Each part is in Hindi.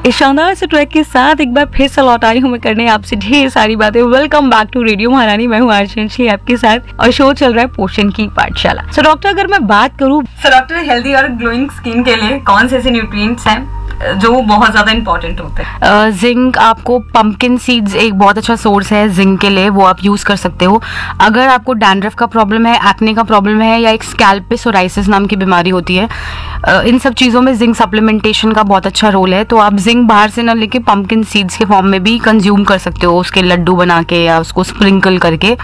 इस शानदार से ट्रैक के साथ एक बार फिर से लौट आई हूँ मैं करने आपसे ढेर सारी बातें। वेलकम बैक टू रेडियो महारानी, मैं हूँ आरशी आपके साथ और शो चल रहा है पोषण की पाठशाला। सो डॉक्टर, अगर मैं बात करूँ डॉक्टर हेल्दी और ग्लोइंग स्किन के लिए कौन से ऐसे न्यूट्रिएंट्स हैं जो बहुत ज्यादा इंपॉर्टेंट होते हैं? जिंक, आपको पंपकिन सीड्स एक बहुत अच्छा सोर्स है जिंक के लिए, वो आप यूज कर सकते हो। अगर आपको डैंड्रफ का प्रॉब्लम है, एक्ने का प्रॉब्लम है, या एक स्कैल्प पे सोराइसिस नाम की बीमारी होती है, इन सब चीज़ों में जिंक सप्लीमेंटेशन का बहुत अच्छा रोल है। तो आप जिंक बाहर से ना लेके पंपकिन सीड्स के फॉर्म में भी कंज्यूम कर सकते हो, उसके लड्डू बना के या उसको स्प्रिंकल करके।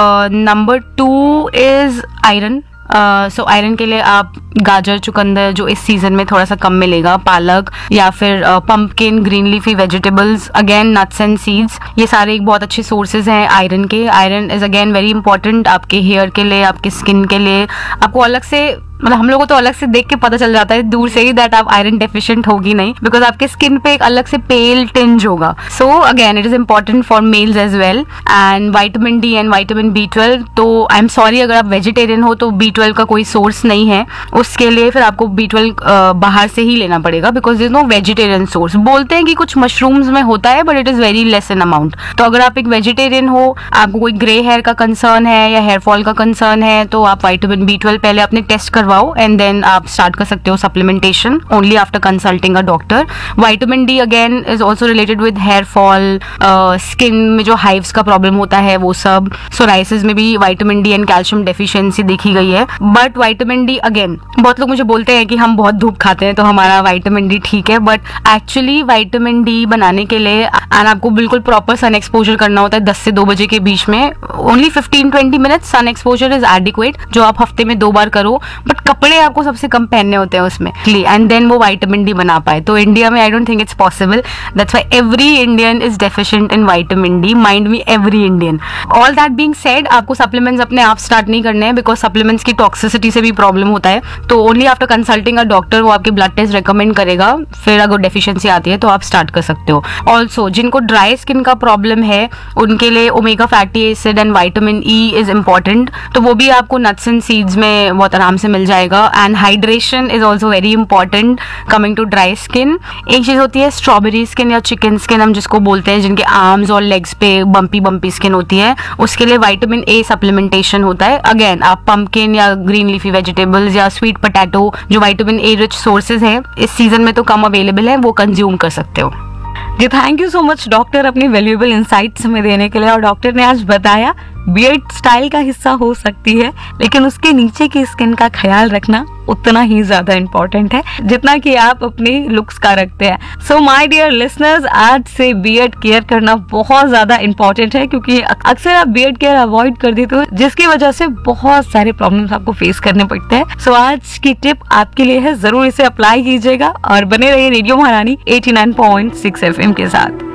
Number 2 is iron. So iron के लिए आप गाजर, चुकंदर जो इस सीजन में थोड़ा सा कम मिलेगा, पालक या फिर pumpkin, green leafy vegetables, again nuts and seeds, ये सारे एक बहुत अच्छे सोर्सेज हैं आयरन के। Iron is again very important आपके हेयर के लिए, आपके स्किन के लिए। आपको अलग से, मतलब हम लोगों को तो अलग से देख के पता चल जाता है दूर से ही दैट आप आयरन डेफिशिएंट होगी नहीं, बिकॉज आपके स्किन पे एक अलग से पेल टिंज होगा। So again it is important for mails as well. And vitamin D and vitamin B12, तो आई एम सॉरी अगर आप वेजिटेरियन हो तो B12 का कोई सोर्स नहीं है, उसके लिए फिर आपको B12 बाहर से ही लेना पड़ेगा, because there is no vegetarian source. बोलते हैं कि कुछ मशरूम्स में होता है but it is very less in amount. तो अगर आप एक वेजिटेरियन हो, आपको कोई ग्रे हेयर का कंसर्न है या हेयर फॉल का कंसर्न है, तो आप विटामिन B12 पहले अपने टेस्ट करवाओ एंड देन आप स्टार्ट कर सकते हो supplementation only after consulting a doctor. Vitamin D again is also related with hair fall, skin में जो हाइव्स का प्रॉब्लम होता है वो सब। सोराइसिस में भी vitamin D and calcium deficiency देखी गई है। बट विटामिन डी अगेन, बहुत लोग मुझे बोलते हैं कि हम बहुत धूप खाते हैं तो हमारा विटामिन डी ठीक है, बट एक्चुअली विटामिन डी बनाने के लिए एंड आपको बिल्कुल प्रॉपर सन एक्सपोजर करना होता है 10 से 2 बजे के बीच में। Only 15-20 minutes sun exposure is adequate, जो आप हफ्ते में 2 बार करो, बट कपड़े आपको सबसे कम पहनने होते हैं उसमें, एंड देन वो विटामिन डी बना पाए। तो इंडिया में I don't think it's possible, that's why every Indian is deficient in vitamin D, mind me every Indian. All that being said, आपको सप्लीमेंट्स अपने आप स्टार्ट नहीं करने हैं, बिकॉज सप्लीमेंट्स की टॉक्सिसिटी से भी प्रॉब्लम होता है। तो only after consulting a doctor वो आपके ब्लड टेस्ट रिकमेंड करेगा, फिर अगर डेफिशिएंसी आती है तो आप स्टार्ट कर सकते हो। ऑल्सो जिनको ड्राई स्किन का प्रॉब्लम है उनके लिए omega fatty acid and vitamin E is important, तो वो भी आपको नट्स एंड सीड्स में बहुत आराम से मिल जाएगा। And hydration is also very important coming to dry skin. एक चीज होती है स्ट्रॉबेरी स्किन या चिकन स्किन हम जिसको बोलते हैं, जिनके आर्म्स और लेग्स पे बम्पी स्किन होती है, उसके लिए विटामिन ए सप्लीमेंटेशन होता है। अगेन आप पंपकिन या ग्रीन लीफी वेजिटेबल्स या स्वीट पोटैटो जो विटामिन ए रिच सोर्सेज हैं, इस सीजन में तो कम अवेलेबल है, वो कंज्यूम कर सकते हो। जी thank you so much doctor अपनी वैल्यूएबल इंसाइट्स हमें देने के लिए। और डॉक्टर ने आज बताया बियर्ड स्टाइल का हिस्सा हो सकती है, लेकिन उसके नीचे की स्किन का ख्याल रखना उतना ही ज्यादा इंपॉर्टेंट है जितना कि आप अपनी लुक्स का रखते हैं। सो माय डियर लिसनर्स, आज से बियर्ड केयर करना बहुत ज्यादा इंपॉर्टेंट है, क्योंकि अक्सर आप बियर्ड केयर अवॉइड कर देते हो, जिसकी वजह से बहुत सारे प्रॉब्लम्स आपको फेस करने पड़ते हैं। सो आज की टिप आपके लिए है, जरूर इसे अप्लाई कीजिएगा और बने रहिए रेडियो महारानी 89.6 FM के साथ।